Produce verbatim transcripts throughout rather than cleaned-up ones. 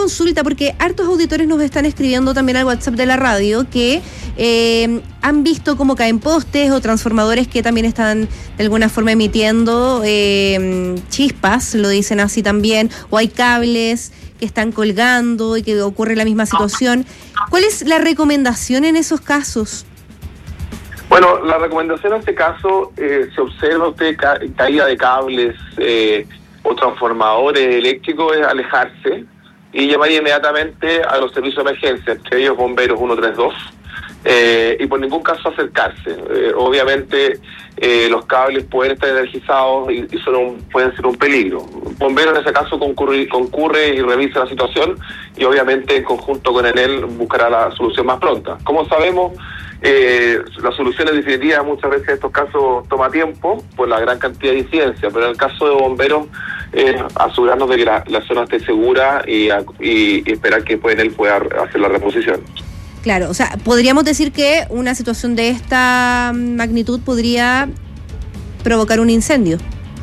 consulta, porque hartos auditores nos están escribiendo también al WhatsApp de la radio que eh, han visto cómo caen postes o transformadores que también están de alguna forma emitiendo eh, chispas, lo dicen así también, o hay cables que están colgando y que ocurre la misma situación. ¿Cuál es la recomendación en esos casos? Bueno, la recomendación en este caso, eh, se observa usted ca- caída de cables eh, o transformadores eléctricos, es alejarse y llamar inmediatamente a los servicios de emergencia, entre ellos bomberos ciento treinta y dos, eh, y por ningún caso acercarse. Eh, obviamente eh, los cables pueden estar energizados y, y son un, pueden ser un peligro. Bomberos en ese caso concurre, concurre y revisa la situación y obviamente en conjunto con Enel buscará la solución más pronta. Como sabemos, Eh, las soluciones definitivas muchas veces en estos casos toma tiempo por la gran cantidad de incidencia, pero en el caso de bomberos eh, asegurarnos de que la, la zona esté segura y, y, y esperar que después él pueda hacer la reposición. Claro, o sea, podríamos decir que una situación de esta magnitud podría provocar un incendio.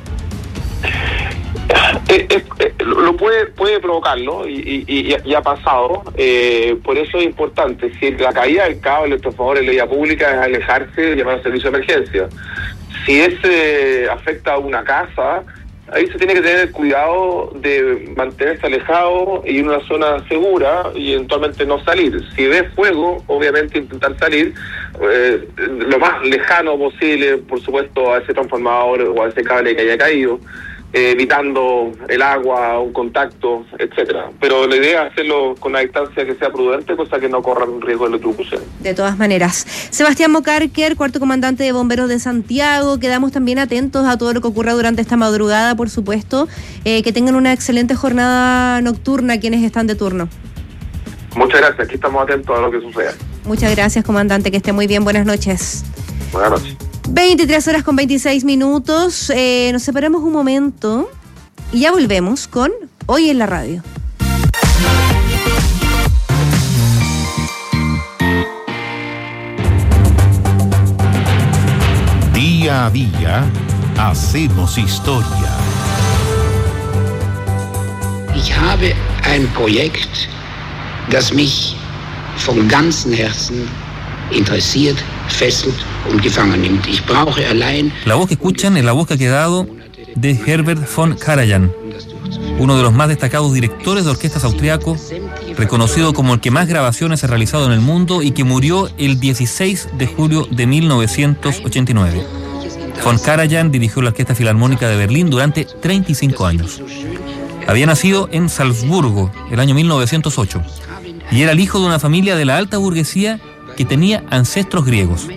Eh, eh, eh, lo puede puede provocarlo y, y, y ha pasado, eh, por eso es importante, si la caída del cable, por favor, en la vía pública es alejarse y llamar al servicio de emergencia. Si ese afecta a una casa, ahí se tiene que tener el cuidado de mantenerse alejado y en una zona segura y eventualmente no salir. Si ves fuego, obviamente intentar salir eh, lo más lejano posible, por supuesto, a ese transformador o a ese cable que haya caído, Eh, evitando el agua, un contacto, etcétera. Pero la idea es hacerlo con una distancia que sea prudente, cosa que no corra un riesgo de electrocución. De todas maneras. Sebastián Mocarker, cuarto comandante de Bomberos de Santiago, quedamos también atentos a todo lo que ocurra durante esta madrugada, por supuesto. Eh, que tengan una excelente jornada nocturna quienes están de turno. Muchas gracias, aquí estamos atentos a lo que suceda. Muchas gracias, comandante, que esté muy bien, buenas noches. Buenas noches. veintitrés horas con veintiséis minutos, eh, nos separamos un momento y ya volvemos con Hoy en la Radio. Día a día hacemos historia. Ich habe ein Projekt, das mich von ganzem Herzen interessiert, fesselt und gefangen nimmt. Ich brauche allein... La voz que escuchan es la voz que ha quedado de Herbert von Karajan, uno de los más destacados directores de orquestas austriaco, reconocido como el que más grabaciones ha realizado en el mundo y que murió el dieciséis de julio de mil novecientos ochenta y nueve. Von Karajan dirigió la Orquesta Filarmónica de Berlín durante treinta y cinco años. Había nacido en Salzburgo el año mil novecientos ocho y era el hijo de una familia de la alta burguesía que tenía ancestros griegos.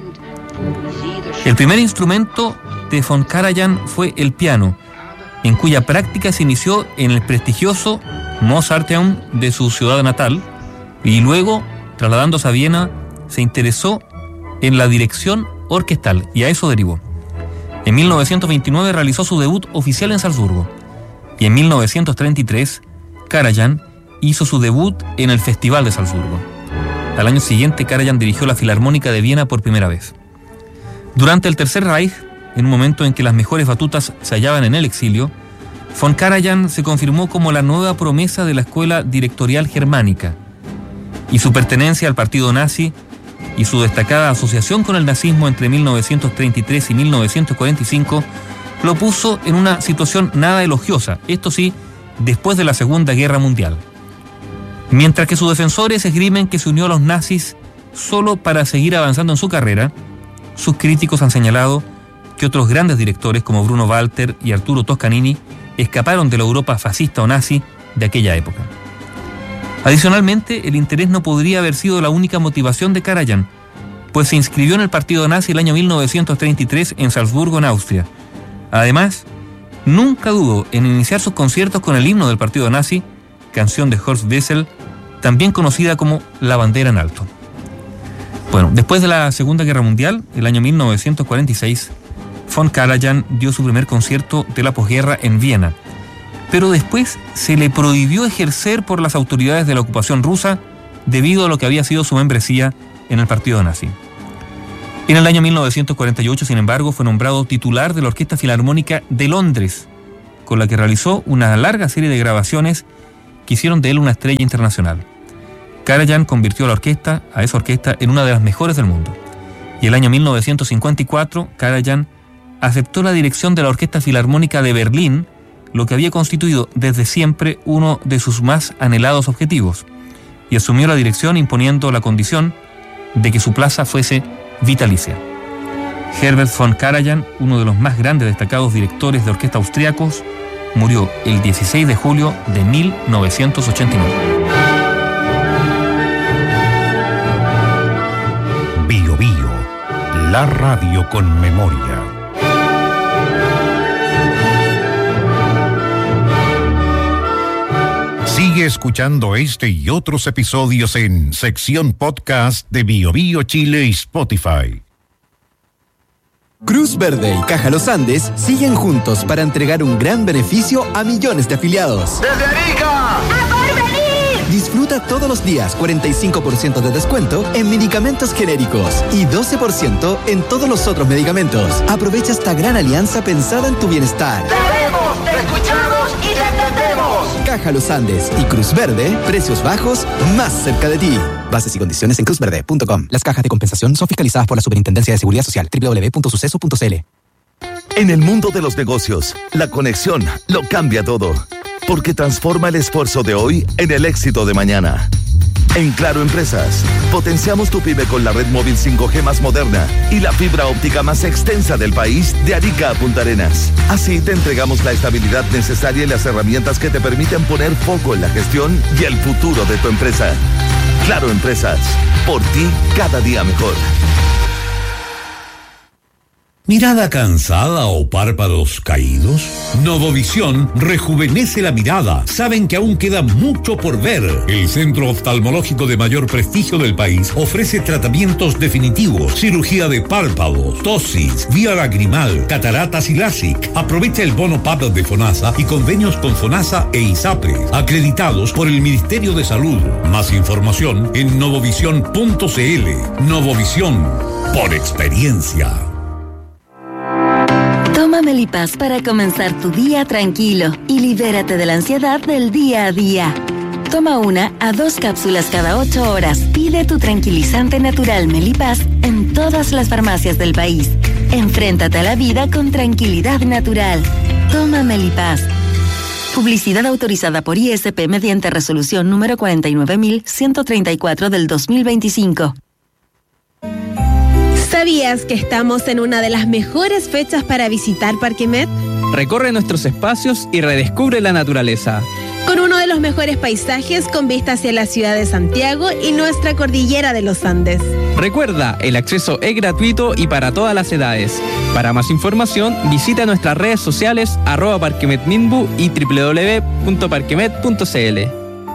El primer instrumento de von Karajan fue el piano, en cuya práctica se inició en el prestigioso Mozarteum de su ciudad natal y luego, trasladándose a Viena, se interesó en la dirección orquestal y a eso derivó. En mil novecientos veintinueve realizó su debut oficial en Salzburgo y en mil novecientos treinta y tres Karajan hizo su debut en el Festival de Salzburgo. Al año siguiente, Karajan dirigió la Filarmónica de Viena por primera vez. Durante el Tercer Reich, en un momento en que las mejores batutas se hallaban en el exilio, von Karajan se confirmó como la nueva promesa de la escuela directorial germánica, y su pertenencia al partido nazi y su destacada asociación con el nazismo entre mil novecientos treinta y tres y mil novecientos cuarenta y cinco lo puso en una situación nada elogiosa, esto sí, después de la Segunda Guerra Mundial. Mientras que sus defensores esgrimen que se unió a los nazis solo para seguir avanzando en su carrera, sus críticos han señalado que otros grandes directores como Bruno Walter y Arturo Toscanini escaparon de la Europa fascista o nazi de aquella época. Adicionalmente, el interés no podría haber sido la única motivación de Karajan, pues se inscribió en el partido nazi el año mil novecientos treinta y tres en Salzburgo, en Austria. Además, nunca dudó en iniciar sus conciertos con el himno del partido nazi, canción de Horst Wessel, también conocida como La Bandera en Alto. Bueno, después de la Segunda Guerra Mundial, el año mil novecientos cuarenta y seis, von Karajan dio su primer concierto de la posguerra en Viena, pero después se le prohibió ejercer por las autoridades de la ocupación rusa debido a lo que había sido su membresía en el partido nazi. En el año mil novecientos cuarenta y ocho, sin embargo, fue nombrado titular de la Orquesta Filarmónica de Londres, con la que realizó una larga serie de grabaciones que hicieron de él una estrella internacional. Karajan convirtió a la orquesta, a esa orquesta, en una de las mejores del mundo. Y el año mil novecientos cincuenta y cuatro, Karajan aceptó la dirección de la Orquesta Filarmónica de Berlín, lo que había constituido desde siempre uno de sus más anhelados objetivos, y asumió la dirección imponiendo la condición de que su plaza fuese vitalicia. Herbert von Karajan, uno de los más grandes destacados directores de orquesta austriacos, murió el dieciséis de julio de mil novecientos ochenta y nueve. Bio Bio, la radio con memoria. Sigue escuchando este y otros episodios en sección podcast de Bio Bio Chile y Spotify. Cruz Verde y Caja Los Andes siguen juntos para entregar un gran beneficio a millones de afiliados. ¡Desde Arica! ¡A Porvenir! Disfruta todos los días cuarenta y cinco por ciento de descuento en medicamentos genéricos y doce por ciento en todos los otros medicamentos. Aprovecha esta gran alianza pensada en tu bienestar. ¡Te vemos, te escuchamos y te entendemos! Caja Los Andes y Cruz Verde, precios bajos más cerca de ti. Bases y condiciones en cruz verde punto com. Las cajas de compensación son fiscalizadas por la Superintendencia de Seguridad Social. doble u doble u doble u punto suceso punto c l. En el mundo de los negocios, la conexión lo cambia todo, porque transforma el esfuerzo de hoy en el éxito de mañana. En Claro Empresas, potenciamos tu pyme con la red móvil cinco G más moderna y la fibra óptica más extensa del país de Arica a Punta Arenas. Así te entregamos la estabilidad necesaria y las herramientas que te permiten poner foco en la gestión y el futuro de tu empresa. Claro Empresas, por ti cada día mejor. ¿Mirada cansada o párpados caídos? Novovisión rejuvenece la mirada. Saben que aún queda mucho por ver. El centro oftalmológico de mayor prestigio del país ofrece tratamientos definitivos, cirugía de párpados, tosis, vía lagrimal, cataratas y LASIK. Aprovecha el bono P A P de FONASA y convenios con FONASA e ISAPRES, acreditados por el Ministerio de Salud. Más información en novovisión punto c l. Novovisión, por experiencia. Toma Melipaz para comenzar tu día tranquilo y libérate de la ansiedad del día a día. Toma una a dos cápsulas cada ocho horas. Pide tu tranquilizante natural Melipaz en todas las farmacias del país. Enfréntate a la vida con tranquilidad natural. Toma Melipaz. Publicidad autorizada por I S P mediante resolución número cuarenta y nueve mil ciento treinta y cuatro del dos mil veinticinco. ¿Sabías que estamos en una de las mejores fechas para visitar Parque Met? Recorre nuestros espacios y redescubre la naturaleza. Con uno de los mejores paisajes con vista hacia la ciudad de Santiago y nuestra cordillera de los Andes. Recuerda, el acceso es gratuito y para todas las edades. Para más información, visita nuestras redes sociales arroba parquemetminbu y doble u doble u doble u punto parquemet punto c l.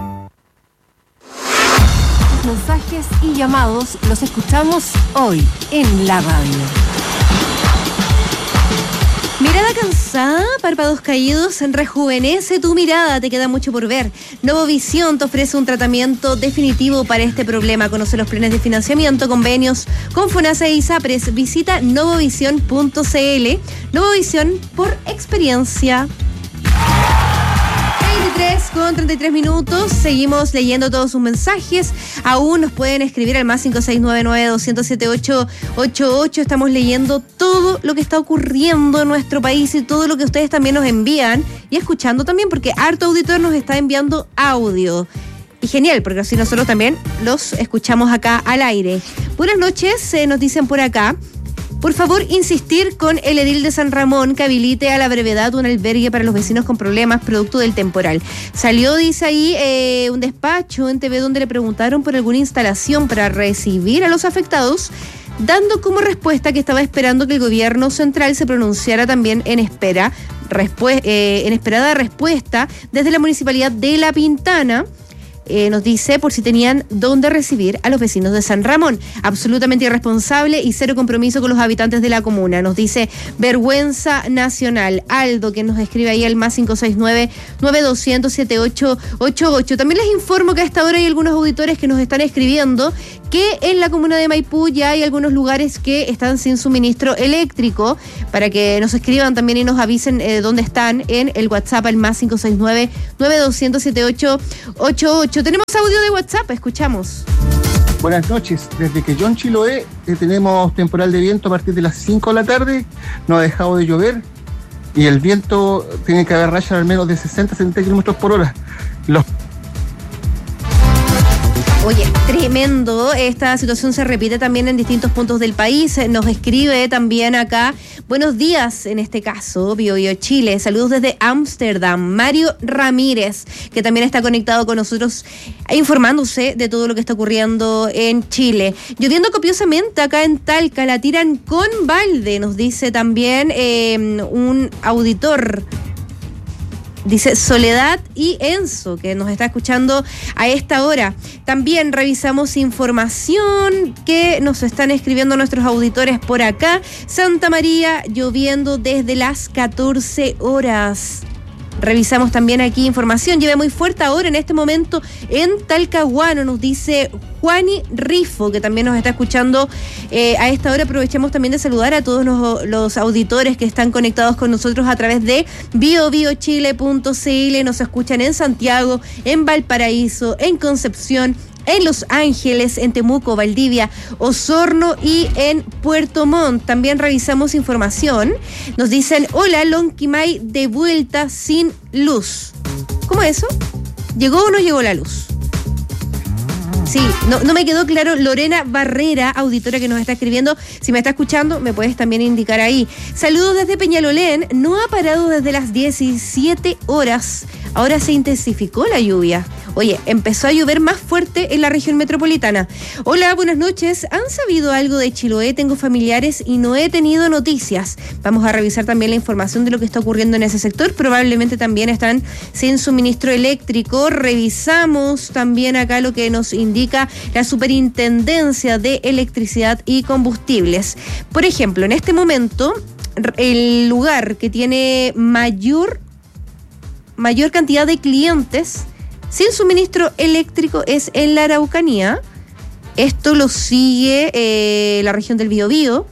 Mensajes y llamados los escuchamos hoy en la radio. Mirada cansada, párpados caídos, rejuvenece tu mirada, te queda mucho por ver. Novovisión te ofrece un tratamiento definitivo para este problema. Conoce los planes de financiamiento, convenios con FONASA e ISAPRES. Visita novovisión punto c l. Novovisión por experiencia. veintitrés con treinta y tres minutos, seguimos leyendo todos sus mensajes. Aún nos pueden escribir al más cinco seis nueve nueve, dos cero siete, ocho ocho ocho. Estamos leyendo todo lo que está ocurriendo en nuestro país y todo lo que ustedes también nos envían y escuchando también, porque harto auditor nos está enviando audio. Y genial, porque así nosotros también los escuchamos acá al aire. Buenas noches, eh, nos dicen por acá. Por favor, insistir con el edil de San Ramón que habilite a la brevedad un albergue para los vecinos con problemas producto del temporal. Salió, dice ahí, eh, un despacho en T V donde le preguntaron por alguna instalación para recibir a los afectados, dando como respuesta que estaba esperando que el gobierno central se pronunciara también en espera, respu- eh, en esperada respuesta desde la Municipalidad de La Pintana. Eh, nos dice por si tenían dónde recibir a los vecinos de San Ramón. Absolutamente irresponsable y cero compromiso con los habitantes de la comuna. Nos dice vergüenza nacional. Aldo, que nos escribe ahí al más cinco seis nueve, nueve dos cero cero, siete ocho ocho ocho. También les informo que a esta hora hay algunos auditores que nos están escribiendo que en la comuna de Maipú ya hay algunos lugares que están sin suministro eléctrico, para que nos escriban también y nos avisen eh, dónde están en el WhatsApp al más cinco seis nueve, nueve dos cero cero, siete ocho ocho ocho. Tenemos audio de WhatsApp, escuchamos. Buenas noches, desde que John Chiloé eh, tenemos temporal de viento a partir de las cinco de la tarde, no ha dejado de llover y el viento tiene que haber rayas al menos de sesenta a setenta kilómetros por hora. Los Oye, tremendo, esta situación se repite también en distintos puntos del país. Nos escribe también acá, buenos días en este caso, Bio Bio Chile, saludos desde Ámsterdam, Mario Ramírez, que también está conectado con nosotros informándose de todo lo que está ocurriendo en Chile. Lloviendo copiosamente acá en Talca, la tiran con balde, nos dice también eh, un auditor. Dice Soledad y Enzo, que nos está escuchando a esta hora. También revisamos información que nos están escribiendo nuestros auditores por acá. Santa María, lloviendo desde las catorce horas. Revisamos también aquí información. Llueve muy fuerte ahora en este momento en Talcahuano, nos dice Juani Rifo, que también nos está escuchando eh, a esta hora. Aprovechamos también de saludar a todos los, los auditores que están conectados con nosotros a través de bio bio chile punto c l. Nos escuchan en Santiago, en Valparaíso, en Concepción, en Los Ángeles, en Temuco, Valdivia, Osorno y en Puerto Montt. También revisamos información. Nos dicen, hola, Lonquimay de vuelta sin luz. ¿Cómo es eso? ¿Llegó o no llegó la luz? Sí, no, no me quedó claro. Lorena Barrera, auditora que nos está escribiendo, si me está escuchando, me puedes también indicar ahí. Saludos desde Peñalolén. No ha parado desde las diecisiete horas. Ahora se intensificó la lluvia. Oye, empezó a llover más fuerte en la región metropolitana. Hola, buenas noches. ¿Han sabido algo de Chiloé? Tengo familiares y no he tenido noticias. Vamos a revisar también la información de lo que está ocurriendo en ese sector. Probablemente también están sin suministro eléctrico. Revisamos también acá lo que nos indica la Superintendencia de Electricidad y Combustibles. Por ejemplo, en este momento, el lugar que tiene mayor, mayor cantidad de clientes sin suministro eléctrico es en la Araucanía. Esto lo sigue eh, la región del Biobío.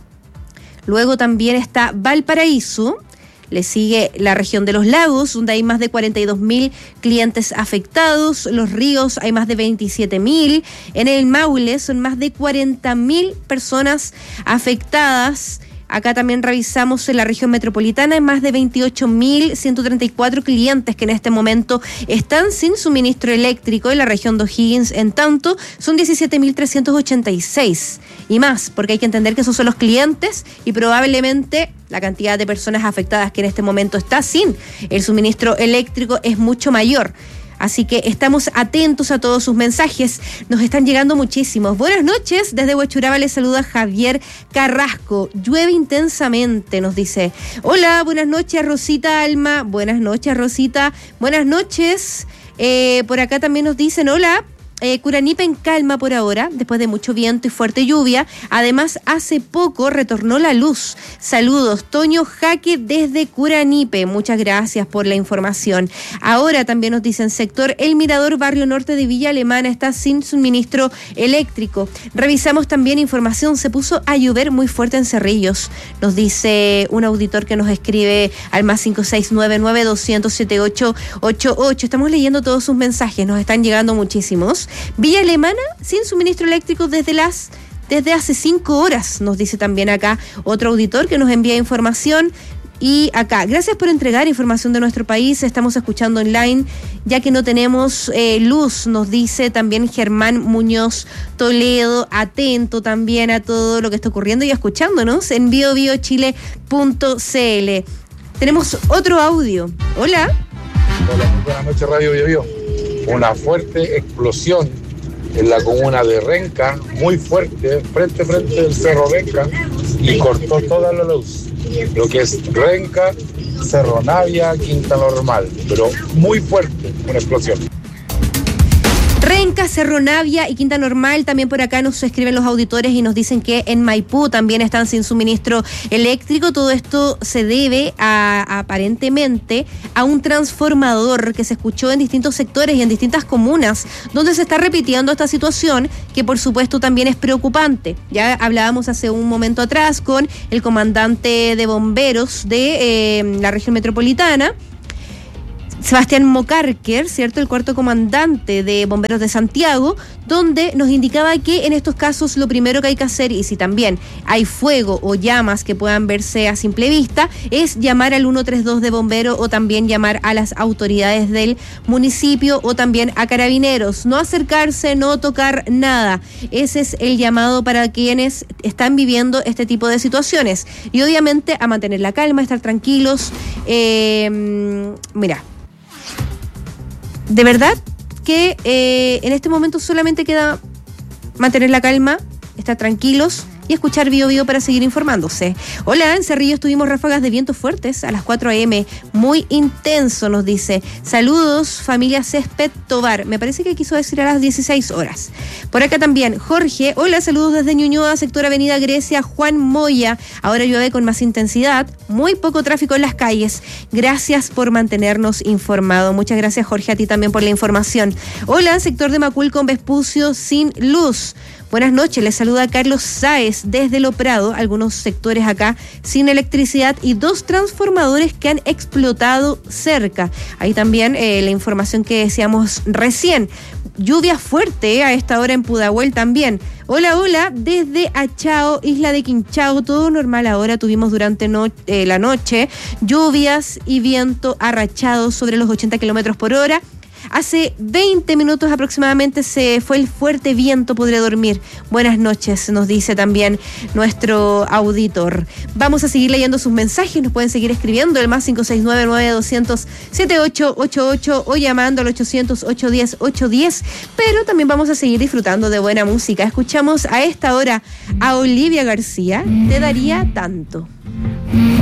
Luego también está Valparaíso. Le sigue la región de los lagos, donde hay más de cuarenta y dos mil clientes afectados. Los ríos hay más de veintisiete mil. En el Maule son más de cuarenta mil personas afectadas. Acá también revisamos en la región metropolitana, hay más de veintiocho mil ciento treinta y cuatro clientes que en este momento están sin suministro eléctrico. En la región de O'Higgins, en tanto, son diecisiete mil trescientos ochenta y seis y más, porque hay que entender que esos son los clientes y probablemente la cantidad de personas afectadas que en este momento está sin el suministro eléctrico es mucho mayor. Así que estamos atentos a todos sus mensajes. Nos están llegando muchísimos. Buenas noches. Desde Huachuraba les saluda Javier Carrasco. Llueve intensamente, nos dice. Hola, buenas noches, Rosita Alma. Buenas noches, Rosita. Buenas noches. Eh, por acá también nos dicen, hola. Eh, Curanipe en calma por ahora, después de mucho viento y fuerte lluvia. Además, hace poco retornó la luz. Saludos, Toño Jaque desde Curanipe. Muchas gracias por la información. Ahora también nos dicen, sector El Mirador, barrio norte de Villa Alemana, está sin suministro eléctrico. Revisamos también información, se puso a llover muy fuerte en Cerrillos. Nos dice un auditor que nos escribe al más cinco seis nueve, nueve dos cero cero, siete ocho ocho ocho. Estamos leyendo todos sus mensajes, nos están llegando muchísimos. Villa Alemana sin suministro eléctrico desde las desde hace cinco horas, nos dice también acá otro auditor que nos envía información. Y acá, gracias por entregar información de nuestro país, estamos escuchando online, ya que no tenemos eh, luz, nos dice también Germán Muñoz Toledo, atento también a todo lo que está ocurriendo y escuchándonos en bio bio chile punto c l. Tenemos otro audio. Hola. Hola, muy buenas noches, Radio Bio Bio. Una fuerte explosión en la comuna de Renca, muy fuerte, frente a frente del Cerro Renca, y cortó toda la luz. Lo que es Renca, Cerro Navia, Quinta Normal, pero muy fuerte, una explosión. Talca, Cerro Navia y Quinta Normal. También por acá nos escriben los auditores y nos dicen que en Maipú también están sin suministro eléctrico. Todo esto se debe a, aparentemente a un transformador que se escuchó en distintos sectores y en distintas comunas, donde se está repitiendo esta situación que por supuesto también es preocupante. Ya hablábamos hace un momento atrás con el comandante de bomberos de eh, la región metropolitana, Sebastián Mocarker, ¿cierto? El cuarto comandante de Bomberos de Santiago, donde nos indicaba que en estos casos lo primero que hay que hacer, y si también hay fuego o llamas que puedan verse a simple vista, es llamar al ciento treinta y dos de bombero o también llamar a las autoridades del municipio o también a carabineros. No acercarse, no tocar nada. Ese es el llamado para quienes están viviendo este tipo de situaciones. Y obviamente a mantener la calma, estar tranquilos. Eh, mira, de verdad que eh, en este momento solamente queda mantener la calma, estar tranquilos y escuchar Bio Bio para seguir informándose. Hola, en Cerrillos tuvimos ráfagas de vientos fuertes a las cuatro a.m. Muy intenso, nos dice. Saludos, familia Césped Tobar. Me parece que quiso decir a las dieciséis horas. Por acá también, Jorge. Hola, saludos desde Ñuñoa, sector Avenida Grecia, Juan Moya. Ahora llueve con más intensidad. Muy poco tráfico en las calles. Gracias por mantenernos informados. Muchas gracias, Jorge, a ti también por la información. Hola, sector de Macul con Vespucio sin luz. Buenas noches, les saluda Carlos Sáez desde Lo Prado, algunos sectores acá sin electricidad y dos transformadores que han explotado cerca. Ahí también eh, la información que decíamos recién. Lluvia fuerte eh, a esta hora en Pudahuel también. Hola, hola, desde Achao, Isla de Quinchao, todo normal ahora. Tuvimos durante no, eh, la noche lluvias y viento arrachado sobre los ochenta kilómetros por hora. Hace veinte minutos aproximadamente se fue el fuerte viento, podré dormir. Buenas noches, nos dice también nuestro auditor. Vamos a seguir leyendo sus mensajes, nos pueden seguir escribiendo el más cinco seis nueve, nueve dos cero cero, siete ocho ocho ocho o llamando al ochocientos, ochocientos diez, ochocientos diez, pero también vamos a seguir disfrutando de buena música. Escuchamos a esta hora a Olivia García, Te daría tanto.